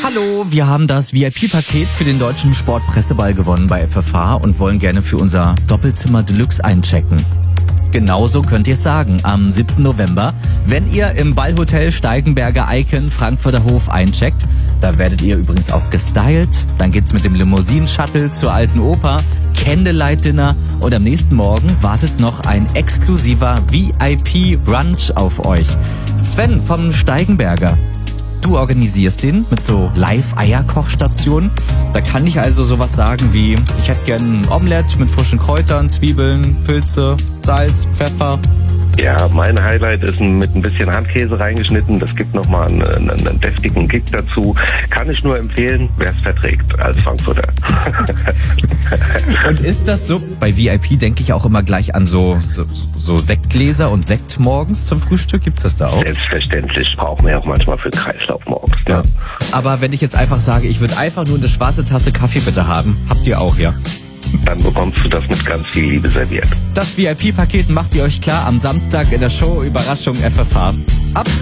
Hallo, wir haben das VIP-Paket für den Deutschen Sportpresseball gewonnen bei FFH und wollen gerne für unser Doppelzimmer Deluxe einchecken. Genauso könnt ihr es sagen, am 7. November, wenn ihr im Ballhotel Steigenberger Icon Frankfurter Hof eincheckt. Da werdet ihr übrigens auch gestylt. Dann geht's mit dem Limousinen-Shuttle zur Alten Oper, Candlelight-Dinner und am nächsten Morgen wartet noch ein exklusiver VIP-Brunch auf euch. Sven vom Steigenberger. Du organisierst den mit so Live-Eierkochstationen. Da kann ich also sowas sagen wie, ich hätte gern ein Omelett mit frischen Kräutern, Zwiebeln, Pilze, Salz, Pfeffer. Ja, mein Highlight ist mit ein bisschen Handkäse reingeschnitten. Das gibt nochmal einen deftigen Kick dazu. Kann ich nur empfehlen, wer es verträgt als Frankfurter. Und ist das so? Bei VIP denke ich auch immer gleich an so Sektgläser und Sekt morgens zum Frühstück. Gibt's das da auch? Selbstverständlich, brauchen wir auch manchmal für den Kreislauf morgens. Ja. Aber wenn ich jetzt einfach sage, ich würde einfach nur eine schwarze Tasse Kaffee bitte haben, habt ihr auch, ja? Dann bekommst du das mit ganz viel Liebe serviert. Das VIP-Paket macht ihr euch klar am Samstag in der Show Überraschung FFH. Ab